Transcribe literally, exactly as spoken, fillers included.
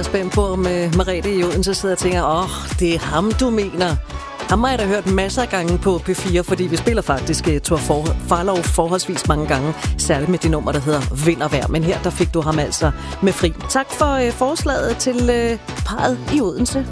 er spændt på, om uh, Merete i Odense sidder og tænker, åh, oh, det er ham, du mener. Ham har jeg da hørt masser af gange på P fire, fordi vi spiller faktisk uh, Thor for- Farlov forholdsvis mange gange, særligt med det nummer, der hedder Vind og Vejr. Men her, der fik du ham altså med fri. Tak for uh, forslaget til uh, parret i Odense.